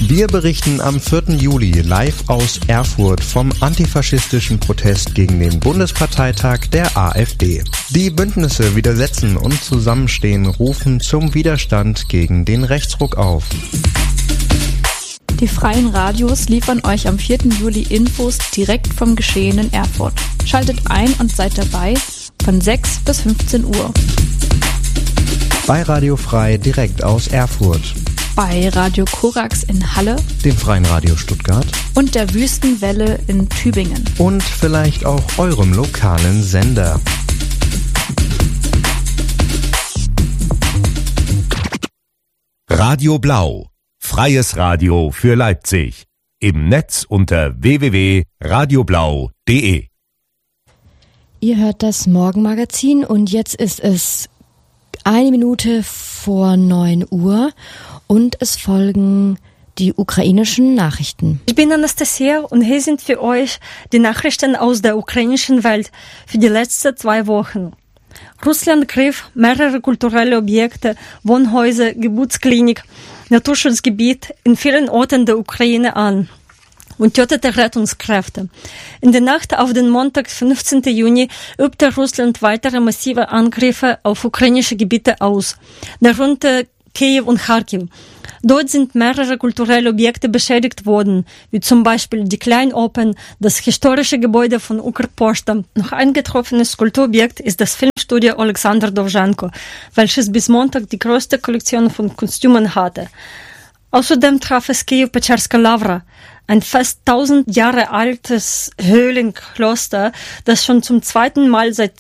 Wir berichten am 4. Juli live aus Erfurt vom antifaschistischen Protest gegen den Bundesparteitag der AfD. Die Bündnisse widersetzen und zusammenstehen rufen zum Widerstand gegen den Rechtsruck auf. Die freien Radios liefern euch am 4. Juli Infos direkt vom Geschehen in Erfurt. Schaltet ein und seid dabei von 6 bis 15 Uhr. Bei Radio Frei direkt aus Erfurt. Bei Radio Korax in Halle, dem Freien Radio Stuttgart und der Wüstenwelle in Tübingen. Und vielleicht auch eurem lokalen Sender. Radio Blau. Freies Radio für Leipzig. Im Netz unter www.radioblau.de. Ihr hört das Morgenmagazin und jetzt ist es 1 Minute vor 9 Uhr und es folgen die ukrainischen Nachrichten. Ich bin Anastasia und hier sind für euch die Nachrichten aus der ukrainischen Welt für die letzten 2 Wochen. Russland griff mehrere kulturelle Objekte, Wohnhäuser, Geburtsklinik, Naturschutzgebiet in vielen Orten der Ukraine an und tötete Rettungskräfte. In der Nacht auf den Montag, 15. Juni, übte Russland weitere massive Angriffe auf ukrainische Gebiete aus, darunter Kiew und Kharkiv. Dort sind mehrere kulturelle Objekte beschädigt worden, wie zum Beispiel die Kleinopen, das historische Gebäude von Ukrposhta. Noch ein getroffenes Kulturobjekt ist das Filmstudio Alexander Dovzhenko, welches bis Montag die größte Kollektion von Kostümen hatte. Außerdem traf es Kiew-Pecherska Lavra, ein fast 1000 Jahre altes Höhlenkloster, das schon zum 2. Mal seit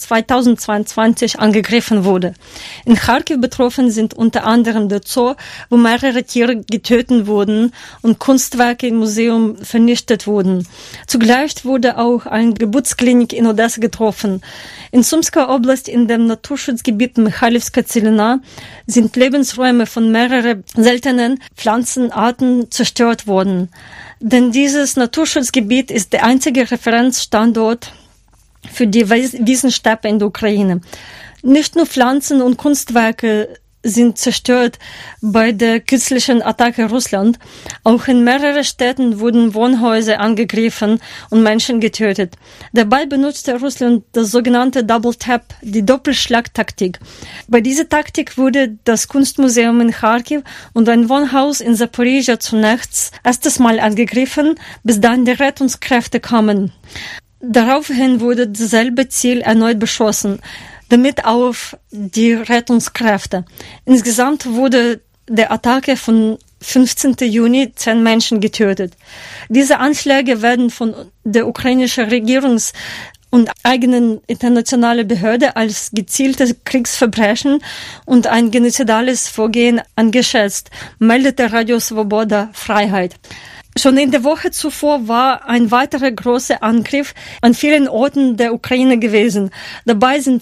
2022 angegriffen wurde. In Kharkiv betroffen sind unter anderem der Zoo, wo mehrere Tiere getötet wurden und Kunstwerke im Museum vernichtet wurden. Zugleich wurde auch eine Geburtsklinik in Odessa getroffen. In Sumsker Oblast in dem Naturschutzgebiet Michalivska Zelina sind Lebensräume von mehreren seltenen Pflanzenarten zerstört worden. Denn dieses Naturschutzgebiet ist der einzige Referenzstandort für die Wiesensteppe in der Ukraine. Nicht nur Pflanzen und Kunstwerke sind zerstört bei der kürzlichen Attacke Russland. Auch in mehreren Städten wurden Wohnhäuser angegriffen und Menschen getötet. Dabei benutzte Russland das sogenannte Double Tap, die Doppelschlagtaktik. Bei dieser Taktik wurde das Kunstmuseum in Kharkiv und ein Wohnhaus in Zaporizhzhia zunächst erstes Mal angegriffen, bis dann die Rettungskräfte kamen. Daraufhin wurde dasselbe Ziel erneut beschossen, damit auf die Rettungskräfte. Insgesamt wurde der Attacke von 15. Juni 10 Menschen getötet. Diese Anschläge werden von der ukrainischen Regierung und eigenen internationalen Behörde als gezielte Kriegsverbrechen und ein genozidales Vorgehen eingeschätzt, meldete Radio Svoboda Freiheit. Schon in der Woche zuvor war ein weiterer großer Angriff an vielen Orten der Ukraine gewesen. Dabei sind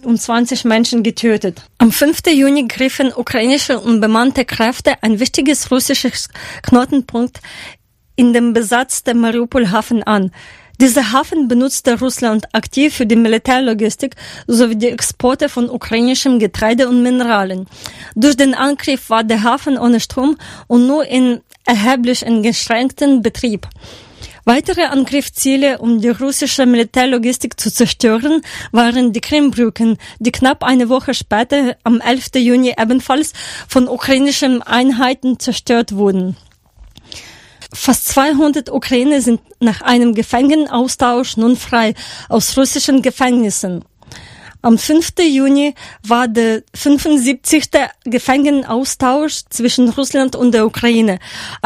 22 Menschen getötet. Am 5. Juni griffen ukrainische unbemannte Kräfte ein wichtiges russisches Knotenpunkt in dem Besatz der Mariupol-Hafen an. Dieser Hafen benutzte Russland aktiv für die Militärlogistik sowie die Exporte von ukrainischem Getreide und Mineralien. Durch den Angriff war der Hafen ohne Strom und nur in erheblich eingeschränkten Betrieb. Weitere Angriffsziele, um die russische Militärlogistik zu zerstören, waren die Krimbrücken, die knapp eine Woche später, am 11. Juni, ebenfalls von ukrainischen Einheiten zerstört wurden. Fast 200 Ukrainer sind nach einem Gefangenenaustausch nun frei aus russischen Gefängnissen. Am 5. Juni war der 75. Gefangenenaustausch zwischen Russland und der Ukraine.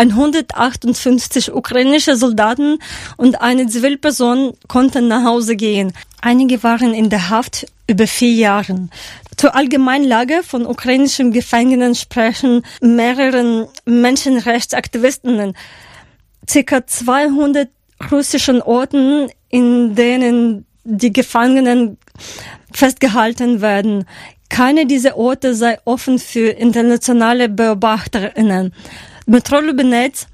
158 ukrainische Soldaten und eine Zivilperson konnten nach Hause gehen. Einige waren in der Haft über 4 Jahre. Zur Allgemeinlage von ukrainischen Gefangenen sprechen mehrere Menschenrechtsaktivisten. Circa 200 russischen Orten, in denen die Gefangenen festgehalten werden. Keine dieser Orte sei offen für internationale BeobachterInnen. Dmytro Lubinets,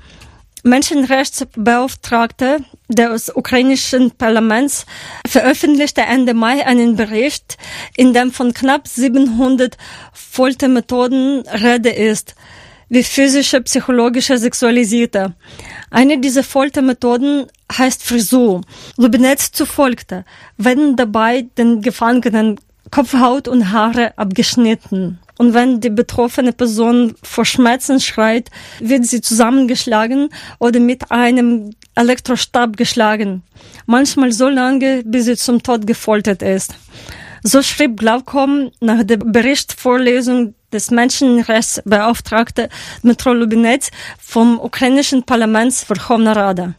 Menschenrechtsbeauftragter des ukrainischen Parlaments, veröffentlichte Ende Mai einen Bericht, in dem von knapp 700 Foltermethoden Rede ist. wie physische, psychologische, sexualisierte. Eine dieser Foltermethoden heißt Frisur. Lubinets zufolge werden dabei den Gefangenen Kopfhaut und Haare abgeschnitten. Und wenn die betroffene Person vor Schmerzen schreit, wird sie zusammengeschlagen oder mit einem Elektrostab geschlagen. Manchmal so lange, bis sie zum Tod gefoltert ist. So schrieb Glaukom nach der Berichtsvorlesung des Menschenrechtsbeauftragten Dmytro Lubinets vom ukrainischen Parlamentsverkhovna Rada.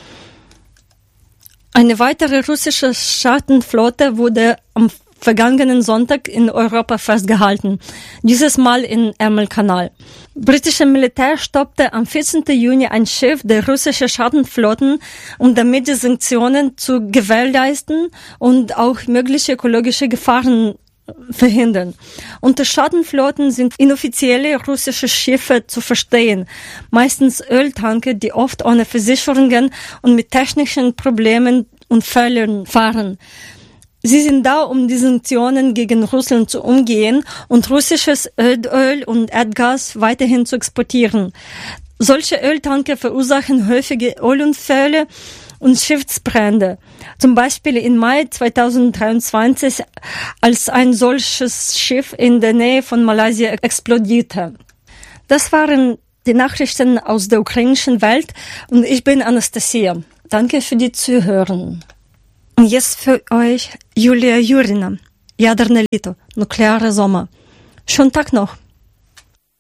Eine weitere russische Schattenflotte wurde am vergangenen Sonntag in Europa festgehalten, dieses Mal im Ärmelkanal. Britische Militär stoppte am 14. Juni ein Schiff der russischen Schattenflotten, um damit die Sanktionen zu gewährleisten und auch mögliche ökologische Gefahren verhindern. Unter Schattenflotten sind inoffizielle russische Schiffe zu verstehen, meistens Öltanker, die oft ohne Versicherungen und mit technischen Problemen und Fehlern fahren. Sie sind da, um die Sanktionen gegen Russland zu umgehen und russisches Öl und Erdgas weiterhin zu exportieren. Solche Öltanker verursachen häufige Ölunfälle und Schiffsbrände. Zum Beispiel im Mai 2023, als ein solches Schiff in der Nähe von Malaysia explodierte. Das waren die Nachrichten aus der ukrainischen Welt und ich bin Anastasia. Danke für die Zuhören. Und jetzt für euch Julia Jurina, Ядерное літо, nukleare Sommer. Schönen Tag noch.